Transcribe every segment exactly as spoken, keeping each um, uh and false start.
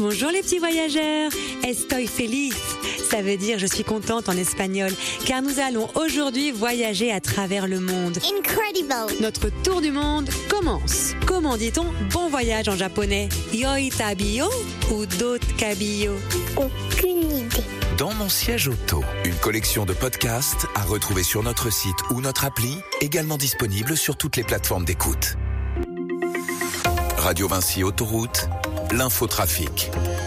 Bonjour les petits voyageurs, estoy feliz, ça veut dire je suis contente en espagnol, car nous allons aujourd'hui voyager à travers le monde. Incredible. Notre tour du monde commence. Comment dit-on bon voyage en japonais? Yoi tabiyo ou dotkabiyo? Aucune idée. Dans mon siège auto, une collection de podcasts à retrouver sur notre site ou notre appli, également disponible sur toutes les plateformes d'écoute. Radio Vinci Autoroute, l'infotrafic.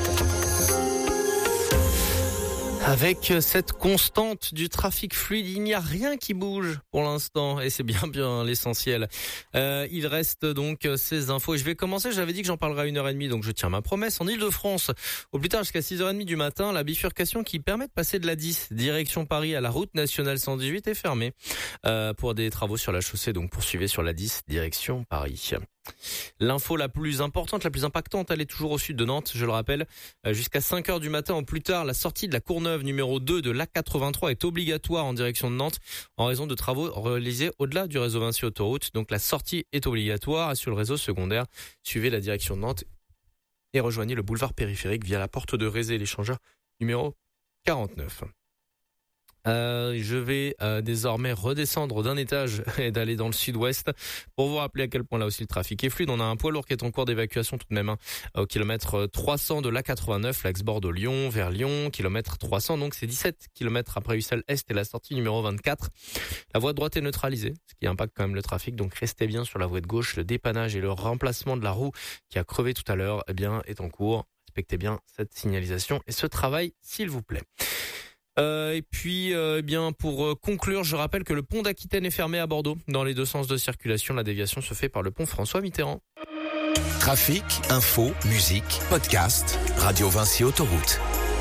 Avec cette constante du trafic fluide, il n'y a rien qui bouge pour l'instant et c'est bien bien l'essentiel. Euh, il reste donc ces infos et je vais commencer, j'avais dit que j'en parlerai à une heure trente donc je tiens ma promesse. En Ile-de-France, au plus tard jusqu'à six heures trente du matin, la bifurcation qui permet de passer de la dix direction Paris à la route nationale cent dix-huit est fermée euh, pour des travaux sur la chaussée, donc poursuivez sur la dix direction Paris. L'info la plus importante, la plus impactante, elle est toujours au sud de Nantes, je le rappelle. Jusqu'à cinq heures du matin, au plus tard, la sortie de la Courneuve numéro deux de l'A quatre-vingt-trois est obligatoire en direction de Nantes en raison de travaux réalisés au-delà du réseau Vinci Autoroute. Donc la sortie est obligatoire et sur le réseau secondaire, suivez la direction de Nantes et rejoignez le boulevard périphérique via la porte de Rézé, l'échangeur numéro quarante-neuf. Euh, je vais euh, désormais redescendre d'un étage et d'aller dans le sud-ouest pour vous rappeler à quel point là aussi le trafic est fluide. On a un poids lourd qui est en cours d'évacuation tout de même hein, au kilomètre trois cents de l'A quatre-vingt-neuf, l'axe-Bordeaux-Lyon vers Lyon, kilomètre trois cents, donc c'est dix-sept kilomètres après Ussel-Est et la sortie numéro vingt-quatre. La voie de droite est neutralisée, ce qui impacte quand même le trafic, donc restez bien sur la voie de gauche. Le dépannage et le remplacement de la roue qui a crevé tout à l'heure eh bien, est en cours. Respectez bien cette signalisation et ce travail s'il vous plaît. Euh, et puis, euh, eh bien, pour euh, conclure, je rappelle que le pont d'Aquitaine est fermé à Bordeaux. Dans les deux sens de circulation, la déviation se fait par le pont François Mitterrand. Trafic, info, musique, podcast, Radio Vinci Autoroute.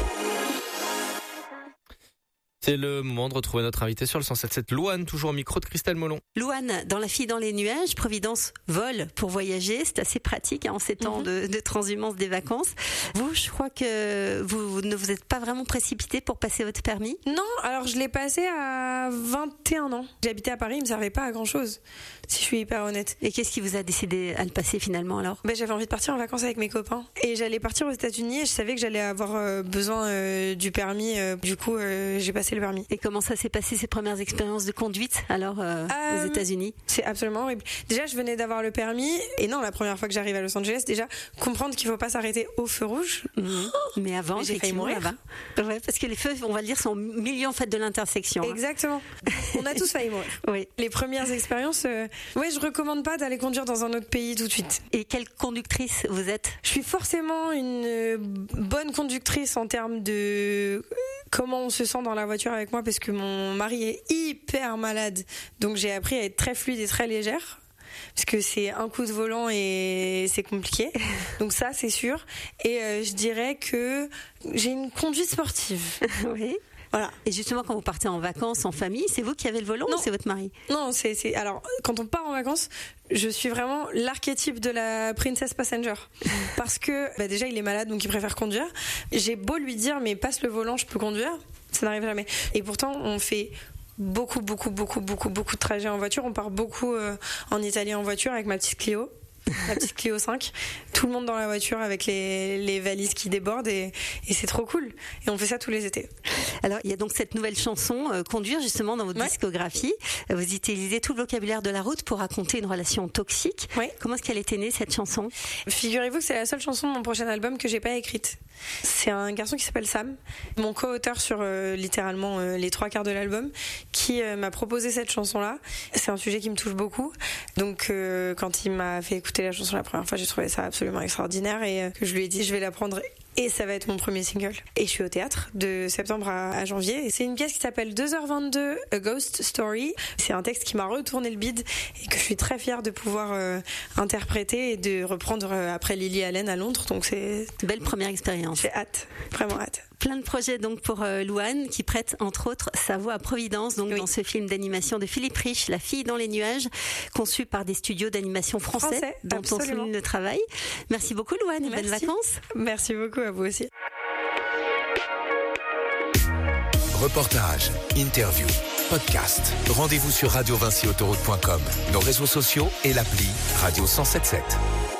C'est le moment de retrouver notre invité sur le cent sept virgule sept, Louane, toujours au micro de Christelle Molon. Louane, dans La fille dans les nuages, Providence vole pour voyager. C'est assez pratique hein, en ces temps mm-hmm. de, de transhumance des vacances. Vous, je crois que vous, vous ne vous êtes pas vraiment précipité pour passer votre permis? Non, alors je l'ai passé à vingt et un ans. J'habitais à Paris, il ne me servait pas à grand chose, si je suis hyper honnête. Et qu'est-ce qui vous a décidé à le passer finalement alors? Ben, j'avais envie de partir en vacances avec mes copains. Et j'allais partir aux États-Unis et je savais que j'allais avoir euh, besoin euh, du permis. Euh, du coup, euh, j'ai passé le permis. Et comment ça s'est passé ces premières expériences de conduite alors euh, euh, aux États-Unis? C'est absolument horrible. Déjà, je venais d'avoir le permis et non, la première fois que j'arrive à Los Angeles, déjà comprendre qu'il faut pas s'arrêter au feu rouge. Mmh. Oh Mais avant, j'ai failli mourir. Là-bas. Ouais, parce que les feux, on va le dire, sont au milieu en fait de l'intersection. Exactement. Hein. On a tous failli mourir. Oui. Les premières expériences, euh, ouais, je recommande pas d'aller conduire dans un autre pays tout de suite. Et quelle conductrice vous êtes? Je suis forcément une bonne conductrice en termes de comment on se sent dans la voiture avec moi, parce que mon mari est hyper malade, donc j'ai appris à être très fluide et très légère, parce que c'est un coup de volant et c'est compliqué, donc ça c'est sûr. Et euh, je dirais que j'ai une conduite sportive. Oui. Voilà. Et justement, quand vous partez en vacances en famille, c'est vous qui avez le volant non. ou c'est votre mari? Non, c'est, c'est alors quand on part en vacances, je suis vraiment l'archétype de la princess passenger, parce que bah déjà il est malade donc il préfère conduire. J'ai beau lui dire mais passe le volant, je peux conduire, ça n'arrive jamais. Et pourtant on fait beaucoup beaucoup beaucoup beaucoup beaucoup de trajets en voiture. On part beaucoup euh, en Italie en voiture avec ma petite Clio. La petite Clio cinq, tout le monde dans la voiture avec les, les valises qui débordent et, et c'est trop cool. Et on fait ça tous les étés. Alors il y a donc cette nouvelle chanson euh, Conduire justement dans votre ouais. discographie. Vous utilisez tout le vocabulaire de la route pour raconter une relation toxique. Ouais. Comment est-ce qu'elle est née cette chanson? Figurez-vous que c'est la seule chanson de mon prochain album que j'ai pas écrite. C'est un garçon qui s'appelle Sam, mon co-auteur sur euh, littéralement euh, les trois quarts de l'album, qui euh, m'a proposé cette chanson-là. C'est un sujet qui me touche beaucoup. Donc euh, quand il m'a fait écouter la chanson la première fois, j'ai trouvé ça absolument extraordinaire et euh, je lui ai dit je vais la prendre et ça va être mon premier single. Et je suis au théâtre de septembre à, à janvier. Et c'est une pièce qui s'appelle deux heures vingt-deux, A Ghost Story. C'est un texte qui m'a retourné le bide et que je suis très fière de pouvoir euh, interpréter et de reprendre euh, après Lily Allen à Londres. Donc c'est belle première expérience. J'ai hâte, vraiment hâte. Plein de projets donc pour euh, Louane qui prête entre autres sa voix à Providence donc oui. dans ce film d'animation de Philippe Rich, La fille dans les nuages, conçu par des studios d'animation français, français dont absolument. on souligne le travail. Merci beaucoup Louane et bonnes vacances. Merci beaucoup à vous aussi. Reportages, interviews, podcasts. Rendez-vous sur radio vinci autoroute point com, nos réseaux sociaux et l'appli Radio cent sept virgule sept.